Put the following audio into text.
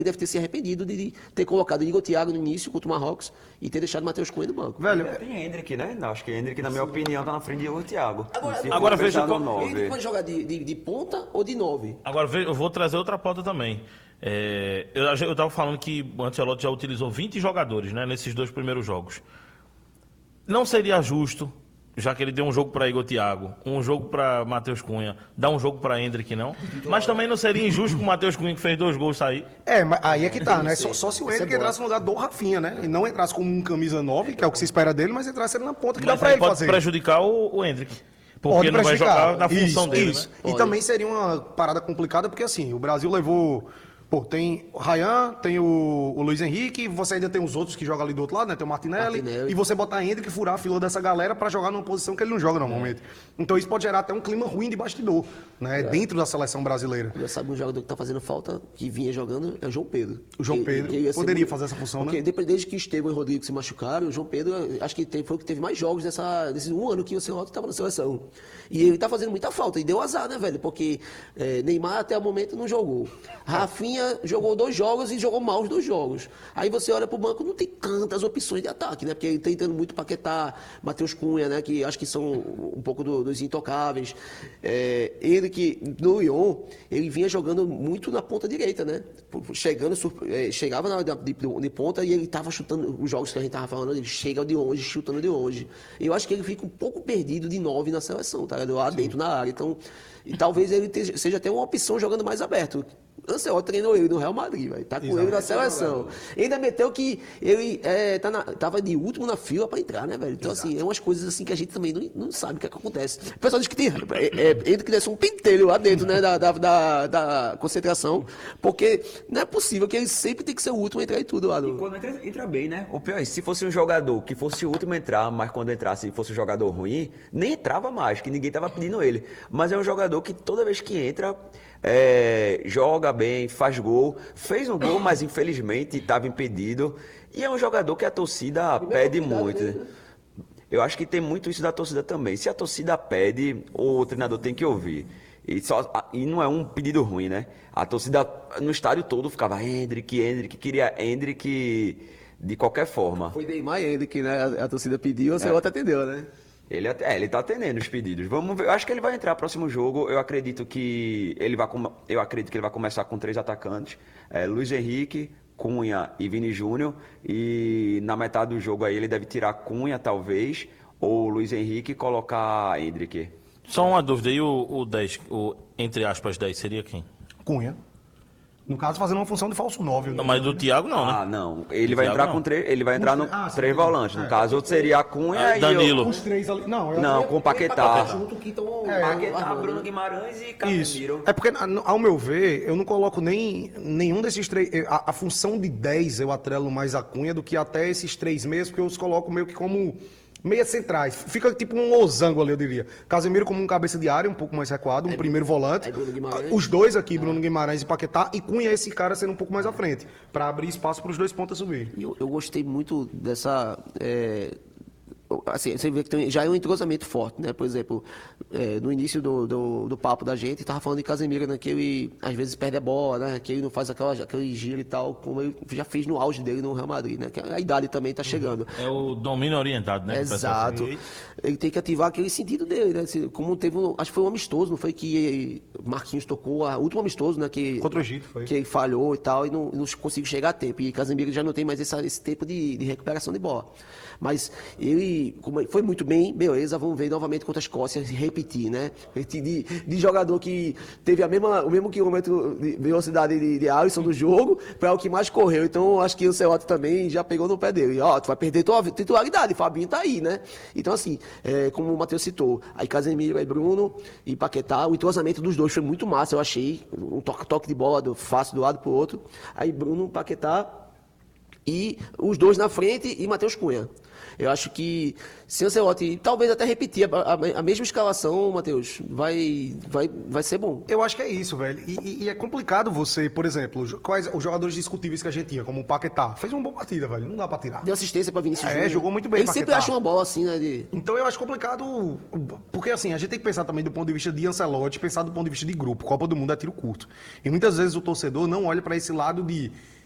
deve ter se arrependido de ter colocado Igor Thiago no início contra o Marrocos e ter deixado o Matheus Cunha no banco. Velho, Tem Endrick, né? Não, acho que Endrick, na minha opinião, tá na frente de Igor Thiago. Agora veja no como- Ele 9. pode jogar de ponta ou de 9. Agora, eu vou trazer outra pauta também. Eu estava falando que o Ancelotti já utilizou 20 jogadores, né, nesses 2 primeiros jogos. Não seria justo, já que ele deu um jogo para Igor Thiago, um jogo para Matheus Cunha, dar um jogo para Endrick, não? Mas também não seria injusto com o Matheus Cunha, que fez 2 gols, sair? mas aí é que tá, né? Só se o Henrique entrasse no lugar do Rafinha, né? E não entrasse como um camisa 9, que é o que se espera dele, mas entrasse ele na ponta, que dá Mas pra aí ele pode fazer. prejudicar o Endrick. Porque Pode ele não vai prejudicar. jogar na função dele, Isso. né? E também seria uma parada complicada, porque assim, o Brasil levou... Pô, tem o Ryan, tem o Luiz Henrique, você ainda tem os outros que jogam ali do outro lado, né? Tem o Martinelli. E você botar Endrick e furar a fila dessa galera pra jogar numa posição que ele não joga normalmente. Então isso pode gerar até um clima ruim de bastidor, né? Dentro da seleção brasileira. Já sabe um jogador que tá fazendo falta, que vinha jogando, é o João Pedro. O João Pedro ia ser poderia fazer essa função, porque né? desde que Estevão e Rodrigo se machucaram, o João Pedro, acho que foi o que teve mais jogos desse um ano que o Celotti estava na seleção. E ele tá fazendo muita falta. E deu azar, né, velho? Porque Neymar até o momento não jogou. Rafinha jogou 2 jogos e jogou mal os 2 jogos. Aí você olha pro banco, não tem tantas opções de ataque, né? Porque ele tá entrando muito Paquetá, Matheus Cunha, né? Que acho que são um pouco dos intocáveis. Ele que, no Lyon, ele vinha jogando muito na ponta direita, né? Chegava de ponta e ele tava chutando os jogos que a gente tava falando, ele chega de longe, chutando de longe. Eu acho que ele fica um pouco perdido de 9 na seleção, tá? Lá dentro, na área. Então, e talvez ele seja até uma opção jogando mais aberto. Ancelotti treinou ele no Real Madrid, velho. Tá com ele na seleção. Ele ainda meteu que ele tava de último na fila pra entrar, né, velho? Então, assim, é umas coisas assim que a gente também não sabe o que acontece. O pessoal diz que tem ele que desce um pentelho lá dentro, né, da concentração, porque não é possível que ele sempre tem que ser o último a entrar em tudo lá. E quando entra bem, né? O pior é, se fosse um jogador que fosse o último a entrar, mas quando entrasse fosse um jogador ruim, nem entrava mais, que ninguém tava pedindo ele. Mas é um jogador que toda vez que entra, joga bem, faz gol. Fez um gol, mas infelizmente estava impedido. E é um jogador que a torcida pede muito, né? Eu acho que tem muito isso da torcida também. Se a torcida pede, o treinador tem que ouvir. E não é um pedido ruim, né? A torcida no estádio todo ficava Endrick, queria Endrick de qualquer forma. Foi Neymar e Endrick, né? A torcida pediu, o Celotti atendeu, né? Ele tá atendendo os pedidos. Vamos ver. Eu acho que ele vai entrar no próximo jogo. Eu acredito que ele vai começar com 3 atacantes: Luiz Henrique, Cunha e Vini Júnior. E na metade do jogo aí ele deve tirar Cunha, talvez, ou Luiz Henrique e colocar Endrick. Só uma dúvida, e o 10, entre aspas 10, seria quem? Cunha. No caso, fazendo uma função de falso 9. Não, mas do Thiago não, né? Ah, não. Ele vai Thiago entrar não. com 3. Ele vai entrar no sim, 3 volantes. No caso, outro seria a Cunha e Danilo. Os 3 ali. Não, com o Paquetá. Junto que tão Paquetá, Bruno Guimarães e Isso. Casemiro. É porque, ao meu ver, eu não coloco nenhum desses 3. A função de 10 eu atrelo mais a Cunha do que até esses 3 meias, porque eu os coloco meio que como meias centrais. Fica tipo um losango ali, eu diria. Casemiro como um cabeça de área, um pouco mais recuado, um primeiro volante. Bruno Guimarães. Os dois aqui, Bruno Guimarães e Paquetá, e Cunha esse cara sendo um pouco mais à frente, para abrir espaço para os 2 pontas subir. E eu gostei muito dessa. Assim, você vê que já é um entrosamento forte, né? Por exemplo, no início do papo da gente, tava falando de Casemiro, né? Que ele às vezes perde a bola, né? Que ele não faz aquele giro e tal, como ele já fez no auge dele no Real Madrid, né? Que a idade também tá chegando. É o domínio orientado, né? Exato. Ele tem que ativar aquele sentido dele, né? Como teve acho que foi um amistoso, não foi que Marquinhos tocou, o último amistoso, né? Contra o Egito, foi. Que ele falhou e tal, e não conseguiu chegar a tempo. E Casemiro já não tem mais esse tempo de recuperação de bola. Mas ele foi muito bem, beleza, vamos ver novamente contra a Escócia, repetir, né? De jogador que teve o mesmo quilômetro de velocidade de Alisson do jogo, para o que mais correu. Então, acho que o Celotti também já pegou no pé dele. Ó, tu vai perder tua titularidade, Fabinho tá aí, né? Então, assim, como o Matheus citou, aí Casemiro, aí Bruno e Paquetá, o entrosamento dos dois foi muito massa, eu achei. Um toque de bola fácil do lado pro outro. Aí Bruno, Paquetá. e os dois na frente e Matheus Cunha. Eu acho que se Ancelotti talvez até repetir a mesma escalação, Matheus, vai ser bom. Eu acho que é isso, velho. E é complicado você, por exemplo, quais os jogadores discutíveis que a gente tinha, como o Paquetá. Fez uma boa partida, velho. Não dá pra tirar. Deu assistência pra Vinícius Júnior. Jogou muito bem, Ele sempre Paquetá. acha uma bola assim, né? Então eu acho complicado, porque assim, a gente tem que pensar também do ponto de vista de Ancelotti, pensar do ponto de vista de grupo. Copa do Mundo é tiro curto. E muitas vezes o torcedor não olha pra esse lado de